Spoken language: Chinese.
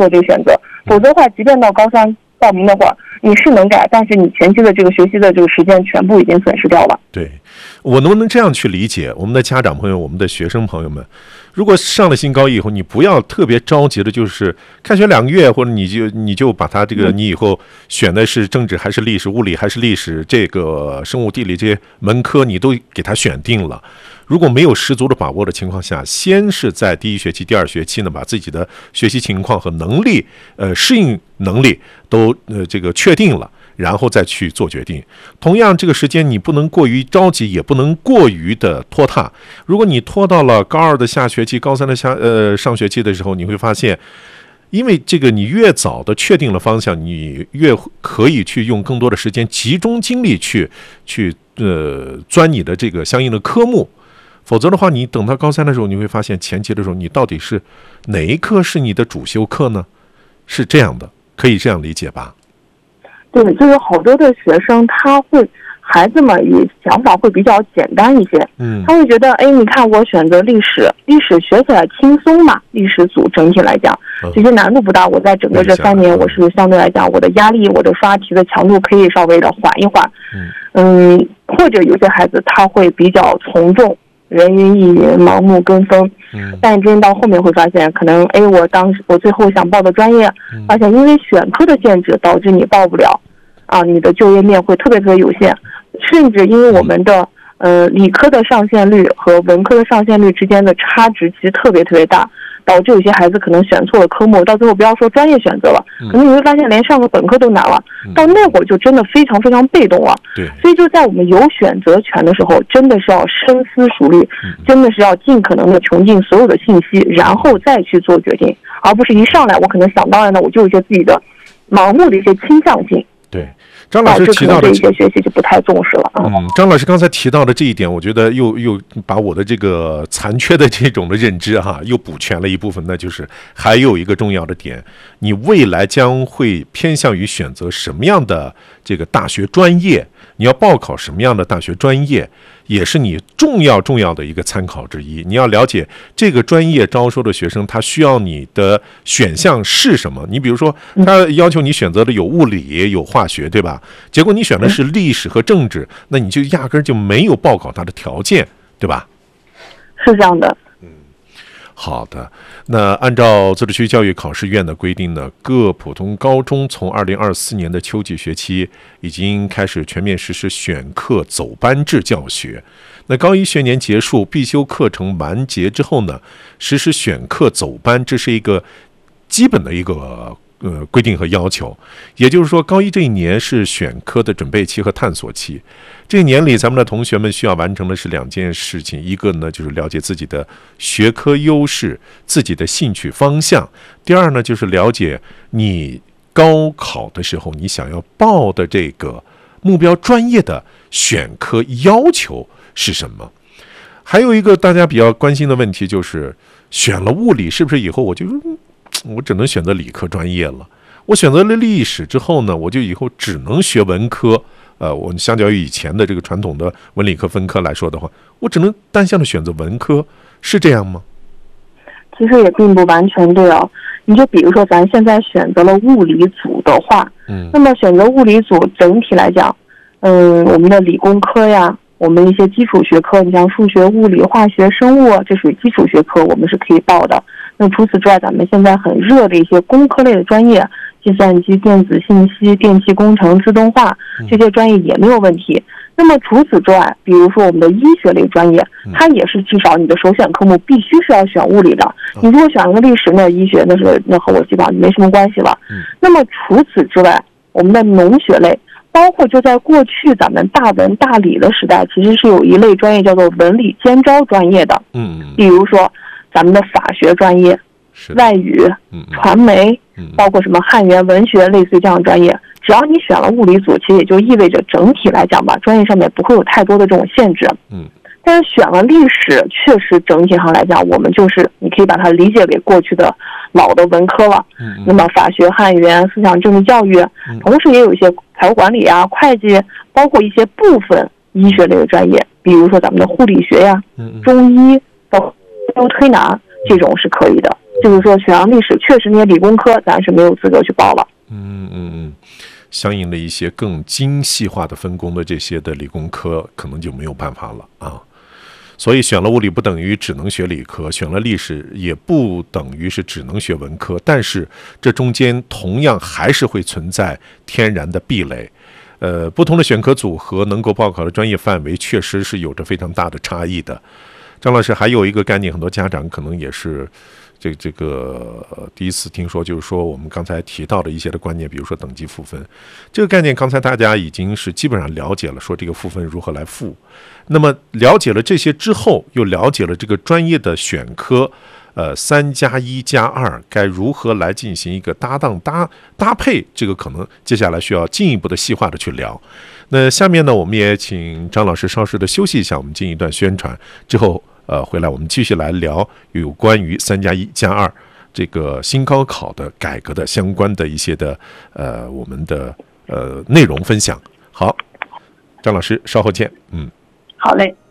做这个选择。否则的话，即便到高三报名的话，你是能改，但是你前期的这个学习的这个时间全部已经损失掉了。 对，我能不能这样去理解我们的家长朋友、我们的学生朋友们？如果上了新高一以后，你不要特别着急的，就是开学2个月，或者你就把它这个你以后选的是政治还是历史、物理还是历史，这个生物地理这些门科你都给它选定了。如果没有十足的把握的情况下，先是在第1学期、第2学期呢，把自己的学习情况和能力、适应能力都这个确定了，然后再去做决定。同样，这个时间你不能过于着急，也不能过于的拖沓。如果你拖到了高2的下学期、高3的上学期的时候，你会发现，因为这个你越早的确定了方向，你越可以去用更多的时间集中精力去钻你的这个相应的科目。否则的话，你等到高3的时候，你会发现前期的时候，你到底是哪一科是你的主修课呢？是这样的，可以这样理解吧？ 对，就是好多的学生孩子们也想法会比较简单一些，他会觉得，哎，你看我选择历史学起来轻松嘛，历史组整体来讲，这些难度不大，我在整个这3年，我是相对来讲，我的压力，我的刷题的强度可以稍微的缓一缓，或者有些孩子他会比较从众。人云亦云，盲目跟风，但真到后面会发现，可能我最后想报的专业，发现因为选科的限制导致你报不了，你的就业面会特别特别有限，甚至因为我们的理科的上线率和文科的上线率之间的差值其实特别特别大，导致有些孩子可能选错了科目，到最后不要说专业选择了，可能你会发现连上个本科都难了，到那会儿就真的非常非常被动了。 对， 所以就在我们有选择权的时候，真的是要深思熟虑，真的是要尽可能的穷尽所有的信息，然后再去做决定，而不是一上来我可能想当然的我就有一些自己的盲目的一些倾向性。 对，张老师提到的这些学习就不太重视了。 张老师刚才提到的这一点，我觉得又把我的这个残缺的这种的认知又补全了一部分。那就是还有一个重要的点，你未来将会偏向于选择什么样的这个大学专业，你要报考什么样的大学专业，也是你重要的一个参考之一。你要了解这个专业招收的学生，他需要你的选项是什么。你比如说，他要求你选择的有物理、有化学，对吧？结果你选的是历史和政治，那你就压根就没有报考他的条件，对吧？ 是这样的。 好的，那按照自治区教育考试院的规定呢，各普通高中从2024年的秋季学期已经开始全面实施选课走班制教学。那高1学年结束，必修课程完结之后呢，实施选课走班，这是一个基本的一个规定和要求。也就是说，高1这一年是选科的准备期和探索期。这一年里，咱们的同学们需要完成的是2件事情，一个呢就是了解自己的学科优势、自己的兴趣方向；第二呢就是了解你高考的时候你想要报的这个目标专业的选科要求是什么。还有一个大家比较关心的问题就是，选了物理是不是以后我只能选择理科专业了？我选择了历史之后呢，我就以后只能学文科。我相较于以前的这个传统的文理科分科来说的话，我只能单向的选择文科，是这样吗？ 其实也并不完全对哦。你就比如说咱现在选择了物理组的话，那么选择物理组整体来讲，我们的理工科呀，我们一些基础学科，你像数学、物理、化学、生物，这属于基础学科，我们是可以报的。那除此之外，咱们现在很热的一些工科类的专业，计算机、电子信息、电气工程、自动化，这些专业也没有问题。那么除此之外，比如说我们的医学类专业，它也是至少你的首选科目必须是要选物理的。你如果选了个历史，那医学那和我基本上没什么关系了。那么除此之外，我们的农学类，包括就在过去咱们大文大理的时代，其实是有一类专业叫做文理兼招专业的。比如说咱们的法学专业、外语、传媒，包括什么汉语言文学，类似于这样的专业，只要你选了物理组，其实也就意味着整体来讲吧，专业上面不会有太多的这种限制。但是选了历史，确实整体上来讲，我们就是你可以把它理解为过去的老的文科了。那么法学、汉语言、思想政治教育，同时也有一些财务管理啊、会计，包括一些部分医学类的专业，比如说咱们的护理学呀、中医、包括推拿，这种是可以的。 就是说选上历史，确实那些理工科咱是没有资格去报了。 相应的一些更精细化的分工的这些的理工科可能就没有办法了啊。所以选了物理不等于只能学理科，选了历史也不等于是只能学文科，但是这中间同样还是会存在天然的壁垒。不同的选科组合能够报考的专业范围确实是有着非常大的差异的。张老师还有一个概念，很多家长可能也是这个第一次听说，就是说我们刚才提到的一些的观念，比如说等级赋分这个概念，刚才大家已经是基本上了解了，说这个赋分如何来赋。那么了解了这些之后，又了解了这个专业的选科3+1+2该如何来进行一个搭配，这个可能接下来需要进一步的细化的去聊。那下面呢，我们也请张老师稍事的休息一下，我们进一段宣传之后回来我们继续来聊有关于3+1+2这个新高考的改革的相关的一些的我们的内容分享。好，张老师稍后见。 好嘞。